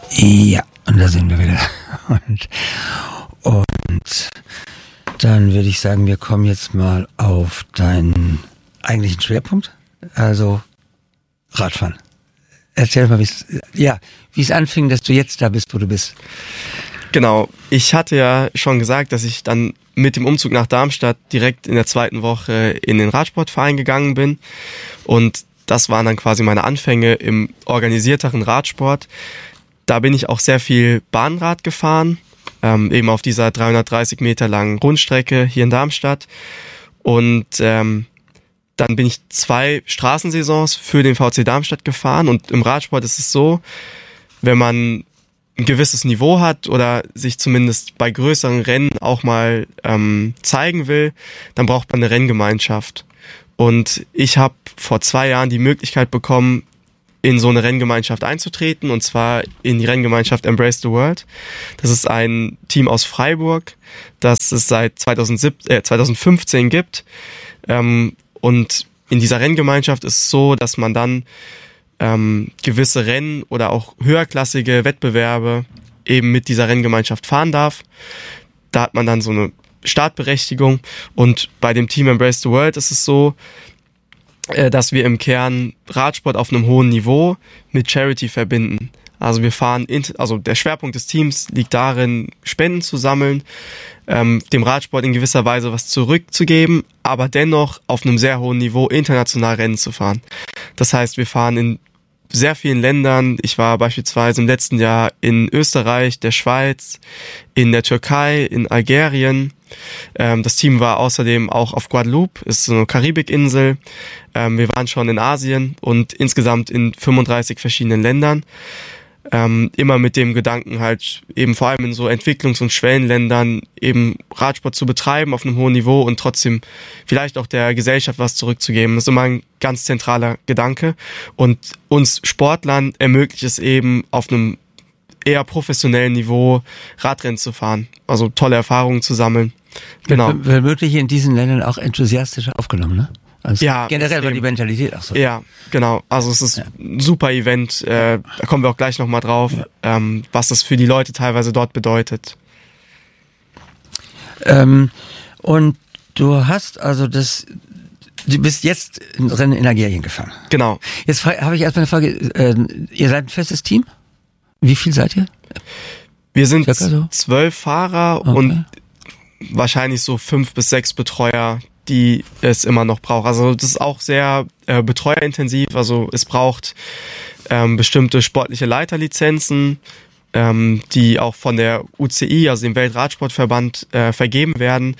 Ja, und da sind wir wieder. Und dann würde ich sagen, wir kommen jetzt mal auf deinen eigentlichen Schwerpunkt, also Radfahren. Erzähl mal, wie es anfing, dass du jetzt da bist, wo du bist. Genau, ich hatte ja schon gesagt, dass ich dann mit dem Umzug nach Darmstadt direkt in der 2. Woche in den Radsportverein gegangen bin. Und das waren dann quasi meine Anfänge im organisierteren Radsport. Da bin ich auch sehr viel Bahnrad gefahren, eben auf dieser 330 Meter langen Rundstrecke hier in Darmstadt. Und dann bin ich 2 Straßensaisons für den VC Darmstadt gefahren. Und im Radsport ist es so, wenn man ein gewisses Niveau hat oder sich zumindest bei größeren Rennen auch mal zeigen will, dann braucht man eine Renngemeinschaft. Und ich habe vor 2 Jahren die Möglichkeit bekommen, in so eine Renngemeinschaft einzutreten, und zwar in die Renngemeinschaft Embrace the World. Das ist ein Team aus Freiburg, das es seit 2015 gibt. Und in dieser Renngemeinschaft ist es so, dass man dann gewisse Rennen oder auch höherklassige Wettbewerbe eben mit dieser Renngemeinschaft fahren darf. Da hat man dann so eine Startberechtigung, und bei dem Team Embrace the World ist es so, dass wir im Kern Radsport auf einem hohen Niveau mit Charity verbinden. Also der Schwerpunkt des Teams liegt darin, Spenden zu sammeln, dem Radsport in gewisser Weise was zurückzugeben, aber dennoch auf einem sehr hohen Niveau international Rennen zu fahren. Das heißt, wir fahren in sehr vielen Ländern. Ich war beispielsweise im letzten Jahr in Österreich, der Schweiz, in der Türkei, in Algerien. Das Team war außerdem auch auf Guadeloupe, ist so eine Karibikinsel. Wir waren schon in Asien und insgesamt in 35 verschiedenen Ländern. Immer mit dem Gedanken halt eben vor allem in so Entwicklungs- und Schwellenländern eben Radsport zu betreiben auf einem hohen Niveau und trotzdem vielleicht auch der Gesellschaft was zurückzugeben. Das ist immer ein ganz zentraler Gedanke, und uns Sportlern ermöglicht es eben auf einem eher professionellen Niveau Radrennen zu fahren, also tolle Erfahrungen zu sammeln. Genau. Wird möglich in diesen Ländern auch enthusiastischer aufgenommen, ne? Also ja, generell war die Mentalität auch so. Ja, genau. Also es ist ein super Event. Da kommen wir auch gleich nochmal drauf, was das für die Leute teilweise dort bedeutet. Und du hast also du bist jetzt ein Rennen in Algerien gefahren. Genau. Jetzt habe ich erstmal eine Frage. Ihr seid ein festes Team? Wie viel seid ihr? Wir sind 12 Fahrer und wahrscheinlich so 5 bis 6 Betreuer, die es immer noch braucht. Also das ist auch sehr betreuerintensiv. Also es braucht bestimmte sportliche Leiterlizenzen, die auch von der UCI, also dem Weltradsportverband, vergeben werden.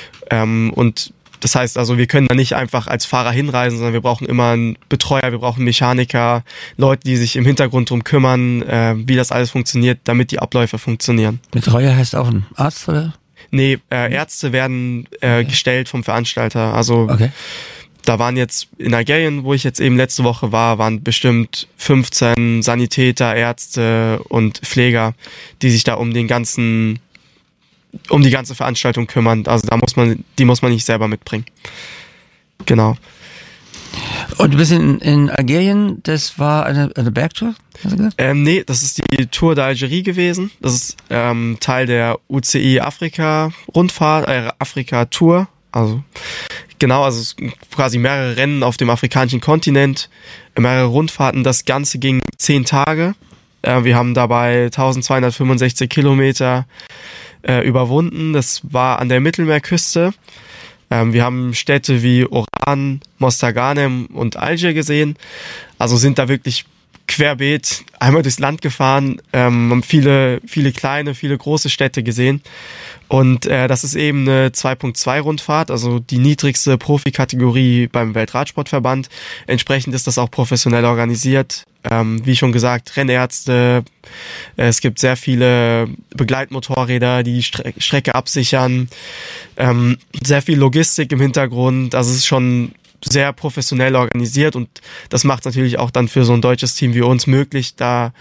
Und das heißt also, wir können da nicht einfach als Fahrer hinreisen, sondern wir brauchen immer einen Betreuer, wir brauchen Mechaniker, Leute, die sich im Hintergrund drum kümmern, wie das alles funktioniert, damit die Abläufe funktionieren. Betreuer heißt auch ein Arzt, oder? Nee, Ärzte werden gestellt vom Veranstalter. Also da waren jetzt in Algerien, wo ich jetzt eben letzte Woche war, waren bestimmt 15 Sanitäter, Ärzte und Pfleger, die sich da um die ganze Veranstaltung kümmern. Also die muss man nicht selber mitbringen. Genau. Und du bist in Algerien, das war eine Bergtour? Hast du gesagt? Nee, das ist die Tour d'Algérie gewesen. Das ist Teil der UCI Afrika-Rundfahrt, Afrika-Tour. Also genau, also es sind quasi mehrere Rennen auf dem afrikanischen Kontinent, mehrere Rundfahrten. Das Ganze ging 10 Tage. Wir haben dabei 1265 Kilometer überwunden. Das war an der Mittelmeerküste. Wir haben Städte wie Oran, Mostaganem und Alger gesehen. Also sind da wirklich querbeet einmal durchs Land gefahren, haben viele kleine, viele große Städte gesehen. Und das ist eben eine 2.2 Rundfahrt, also die niedrigste Profikategorie beim Weltradsportverband. Entsprechend ist das auch professionell organisiert. Wie schon gesagt, Rennärzte, es gibt sehr viele Begleitmotorräder, die Strecke absichern, sehr viel Logistik im Hintergrund, also es ist schon sehr professionell organisiert, und das macht es natürlich auch dann für so ein deutsches Team wie uns möglich, da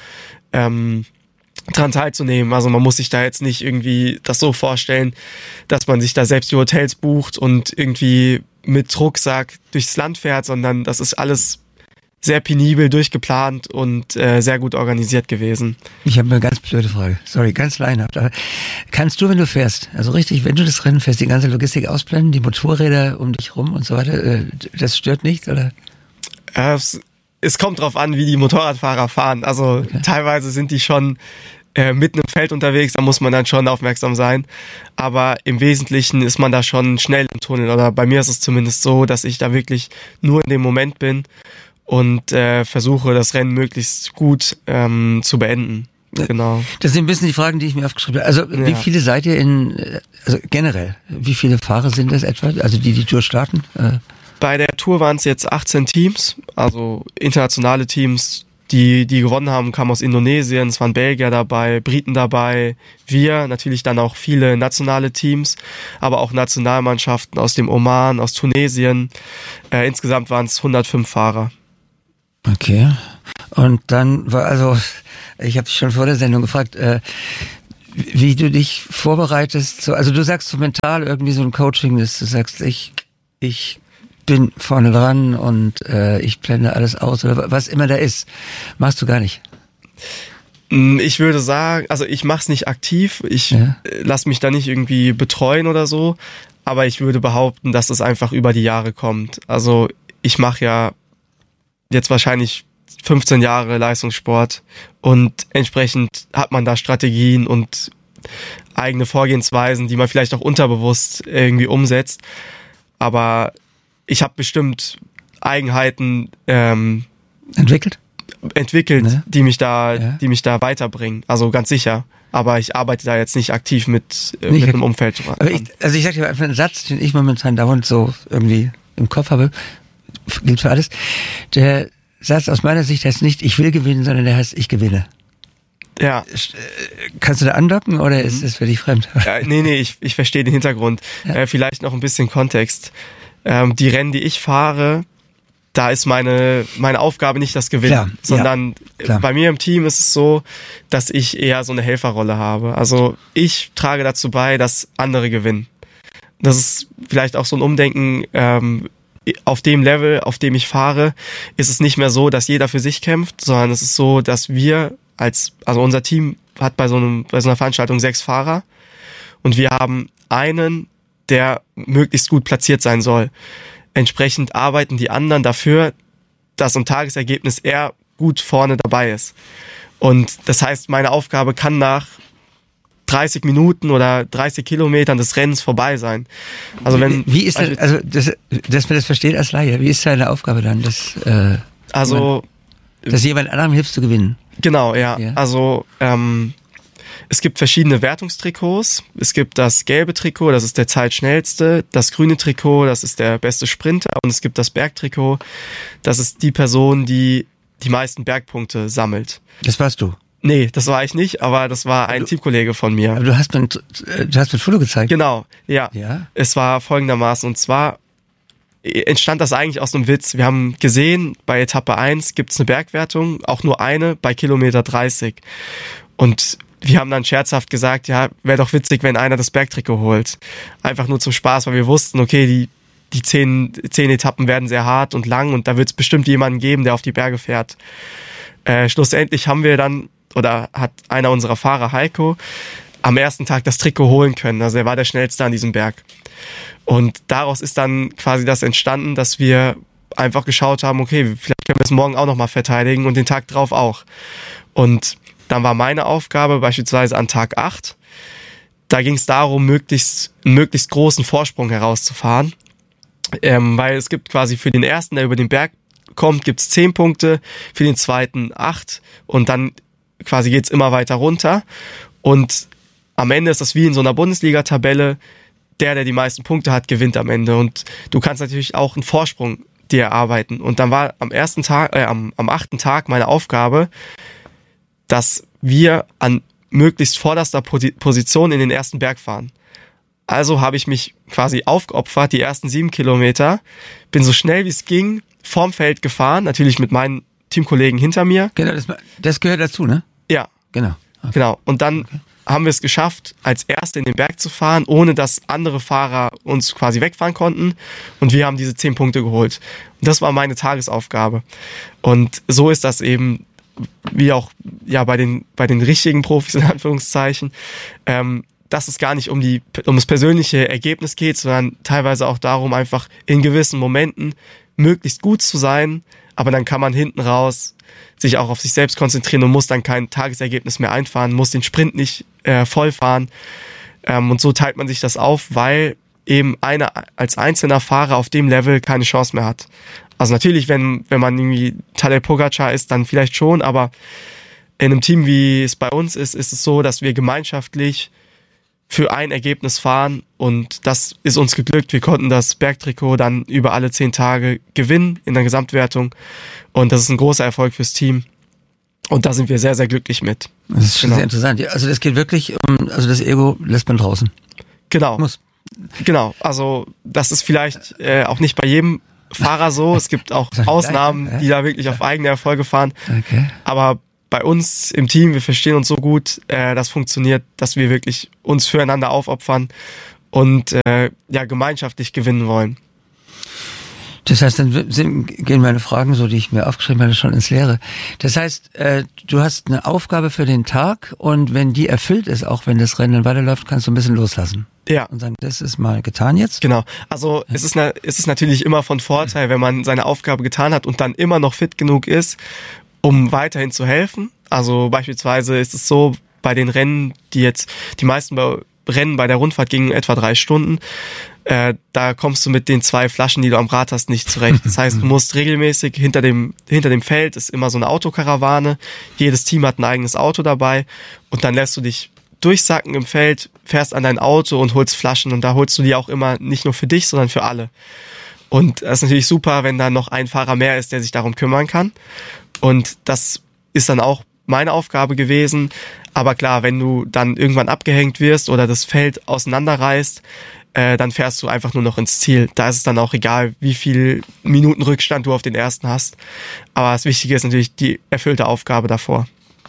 dran teilzunehmen. Also man muss sich da jetzt nicht irgendwie das so vorstellen, dass man sich da selbst die Hotels bucht und irgendwie mit Rucksack durchs Land fährt, sondern das ist alles sehr penibel, durchgeplant und sehr gut organisiert gewesen. Ich habe eine ganz blöde Frage. Sorry, ganz laienhaft. Aber kannst du, wenn du fährst, also richtig, wenn du das Rennen fährst, die ganze Logistik ausblenden, die Motorräder um dich rum und so weiter, das stört nicht, oder? Es kommt drauf an, wie die Motorradfahrer fahren. Also teilweise sind die schon mitten im Feld unterwegs, da muss man dann schon aufmerksam sein. Aber im Wesentlichen ist man da schon schnell im Tunnel. Oder bei mir ist es zumindest so, dass ich da wirklich nur in dem Moment bin und versuche, das Rennen möglichst gut zu beenden. Genau. Das sind ein bisschen die Fragen, die ich mir aufgeschrieben habe. Also wie viele seid ihr also generell, wie viele Fahrer sind das etwa, also die Tour starten? Bei der Tour waren es jetzt 18 Teams, also internationale Teams, die gewonnen haben, kamen aus Indonesien, es waren Belgier dabei, Briten dabei, wir, natürlich dann auch viele nationale Teams, aber auch Nationalmannschaften aus dem Oman, aus Tunesien. Insgesamt waren es 105 Fahrer. Okay. Und dann war ich habe dich schon vor der Sendung gefragt, wie du dich vorbereitest. Also du sagst so mental irgendwie so ein Coaching, dass du sagst, ich bin vorne dran und ich blende alles aus oder was immer da ist. Machst du gar nicht? Ich würde sagen, also ich mache es nicht aktiv, ich lasse mich da nicht irgendwie betreuen oder so, aber ich würde behaupten, dass es einfach über die Jahre kommt. Also ich mache ja jetzt wahrscheinlich 15 Jahre Leistungssport und entsprechend hat man da Strategien und eigene Vorgehensweisen, die man vielleicht auch unterbewusst irgendwie umsetzt. Aber ich habe bestimmt Eigenheiten entwickelt, ne? die mich da weiterbringen. Also ganz sicher. Aber ich arbeite da jetzt nicht aktiv mit einem Umfeld dran. Aber ich sag dir einfach einen Satz, den ich momentan dauernd so irgendwie im Kopf habe, gilt für alles. Der Satz aus meiner Sicht heißt nicht, ich will gewinnen, sondern der heißt, ich gewinne. Ja. Kannst du da andocken oder ist das für dich fremd? Ja, nee, ich verstehe den Hintergrund. Ja. Vielleicht noch ein bisschen Kontext. Die Rennen, die ich fahre, da ist meine Aufgabe nicht das Gewinnen, sondern bei mir im Team ist es so, dass ich eher so eine Helferrolle habe. Also ich trage dazu bei, dass andere gewinnen. Das ist vielleicht auch so ein Umdenken, auf dem Level, auf dem ich fahre, ist es nicht mehr so, dass jeder für sich kämpft, sondern es ist so, dass wir also unser Team hat bei so einer Veranstaltung 6 Fahrer und wir haben einen, der möglichst gut platziert sein soll. Entsprechend arbeiten die anderen dafür, dass im Tagesergebnis er gut vorne dabei ist. Und das heißt, meine Aufgabe kann nach 30 Minuten oder 30 Kilometern des Rennens vorbei sein. Also wie ist das, also dass man das versteht als Laie, wie ist deine Aufgabe dann, dass jemand anderem hilft zu gewinnen? Genau, ja. Also es gibt verschiedene Wertungstrikots. Es gibt das gelbe Trikot, das ist der zeitschnellste. Das grüne Trikot, das ist der beste Sprinter. Und es gibt das Bergtrikot, das ist die Person, die die meisten Bergpunkte sammelt. Das warst du? Nee, das war ich nicht, aber das war ein Teamkollege von mir. Aber du hast mir ein Foto gezeigt? Genau, ja. Es war folgendermaßen, und zwar entstand das eigentlich aus einem Witz. Wir haben gesehen, bei Etappe 1 gibt's eine Bergwertung, auch nur eine, bei Kilometer 30. Und wir haben dann scherzhaft gesagt, ja, wäre doch witzig, wenn einer das Bergtrikot holt. Einfach nur zum Spaß, weil wir wussten, okay, die 10 Etappen werden sehr hart und lang und da wird's bestimmt jemanden geben, der auf die Berge fährt. Schlussendlich haben wir dann, oder hat einer unserer Fahrer, Heiko, am ersten Tag das Trikot holen können. Also er war der Schnellste an diesem Berg. Und daraus ist dann quasi das entstanden, dass wir einfach geschaut haben, okay, vielleicht können wir es morgen auch nochmal verteidigen und den Tag drauf auch. Und dann war meine Aufgabe beispielsweise an Tag 8, da ging es darum, einen möglichst großen Vorsprung herauszufahren, weil es gibt quasi für den ersten, der über den Berg kommt, gibt es 10 Punkte, für den zweiten 8 und dann quasi geht's immer weiter runter und am Ende ist das wie in so einer Bundesliga-Tabelle, der die meisten Punkte hat, gewinnt am Ende und du kannst natürlich auch einen Vorsprung dir erarbeiten und dann war am 8. Tag meine Aufgabe, dass wir an möglichst vorderster Position in den ersten Berg fahren. Also habe ich mich quasi aufgeopfert, die ersten 7 Kilometer, bin so schnell wie es ging vorm Feld gefahren, natürlich mit meinen Teamkollegen hinter mir. Genau, das gehört dazu, ne? Ja. Genau. Okay. Genau. Und dann haben wir es geschafft, als Erste in den Berg zu fahren, ohne dass andere Fahrer uns quasi wegfahren konnten. Und wir haben diese 10 Punkte geholt. Und das war meine Tagesaufgabe. Und so ist das eben, wie auch ja bei den richtigen Profis in Anführungszeichen, dass es gar nicht um das persönliche Ergebnis geht, sondern teilweise auch darum, einfach in gewissen Momenten möglichst gut zu sein. Aber dann kann man hinten raus sich auch auf sich selbst konzentrieren und muss dann kein Tagesergebnis mehr einfahren, muss den Sprint nicht voll fahren. Und so teilt man sich das auf, weil eben einer als einzelner Fahrer auf dem Level keine Chance mehr hat. Also natürlich, wenn man irgendwie Tadej Pogačar ist, dann vielleicht schon, aber in einem Team, wie es bei uns ist es so, dass wir gemeinschaftlich für ein Ergebnis fahren und das ist uns geglückt. Wir konnten das Bergtrikot dann über alle 10 Tage gewinnen in der Gesamtwertung und das ist ein großer Erfolg fürs Team und da sind wir sehr, sehr glücklich mit. Das ist schon sehr interessant. Ja, also das geht wirklich also das Ego lässt man draußen. Genau. Genau, also das ist vielleicht auch nicht bei jedem Fahrer so. Es gibt auch Ausnahmen, die da wirklich auf eigene Erfolge fahren. Okay. Aber bei uns im Team, wir verstehen uns so gut, das funktioniert, dass wir wirklich uns füreinander aufopfern und gemeinschaftlich gewinnen wollen. Das heißt, dann gehen meine Fragen, so die ich mir aufgeschrieben hatte, schon ins Leere. Das heißt, du hast eine Aufgabe für den Tag und wenn die erfüllt ist, auch wenn das Rennen dann weiterläuft, kannst du ein bisschen loslassen. Ja. Und sagen, das ist mal getan jetzt. Genau. Also es ist natürlich immer von Vorteil, wenn man seine Aufgabe getan hat und dann immer noch fit genug ist, um weiterhin zu helfen. Also beispielsweise ist es so, bei den Rennen, die meisten Rennen bei der Rundfahrt gingen etwa 3 Stunden, da kommst du mit den 2 Flaschen, die du am Rad hast, nicht zurecht. Das heißt, du musst regelmäßig hinter dem Feld ist immer so eine Autokarawane. Jedes Team hat ein eigenes Auto dabei und dann lässt du dich durchsacken im Feld, fährst an dein Auto und holst Flaschen und da holst du die auch immer nicht nur für dich, sondern für alle. Und das ist natürlich super, wenn da noch ein Fahrer mehr ist, der sich darum kümmern kann. Und das ist dann auch meine Aufgabe gewesen. Aber klar, wenn du dann irgendwann abgehängt wirst oder das Feld auseinanderreißt, dann fährst du einfach nur noch ins Ziel. Da ist es dann auch egal, wie viel Minuten Rückstand du auf den ersten hast. Aber das Wichtige ist natürlich die erfüllte Aufgabe davor.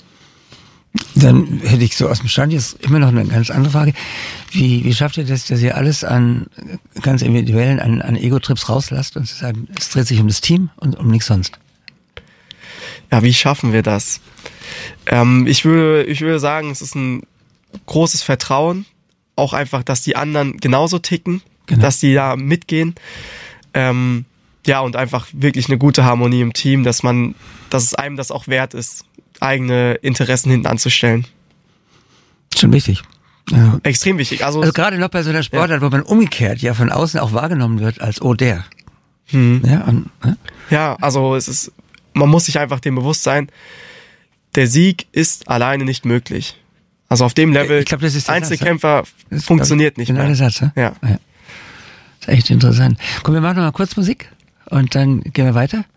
Dann hätte ich so aus dem Stand jetzt immer noch eine ganz andere Frage. Wie schafft ihr das, dass ihr alles an ganz individuellen, an Ego-Trips rauslasst und sagen, es dreht sich um das Team und um nichts sonst? Ja, wie schaffen wir das? Ich würde sagen, es ist ein großes Vertrauen. Auch einfach, dass die anderen genauso ticken, dass die da mitgehen. Und einfach wirklich eine gute Harmonie im Team, dass es einem das auch wert ist, eigene Interessen hinten anzustellen. Schon wichtig. Ja. Extrem wichtig. Also gerade noch bei so einer Sportart, wo man umgekehrt ja von außen auch wahrgenommen wird als der. Also man muss sich einfach dem bewusst sein, der Sieg ist alleine nicht möglich. Also auf dem Level, ich glaub, das ist Einzelkämpfer funktioniert nicht mehr. Der Satz, ja. Das ist echt interessant. Komm, wir machen noch mal kurz Musik und dann gehen wir weiter.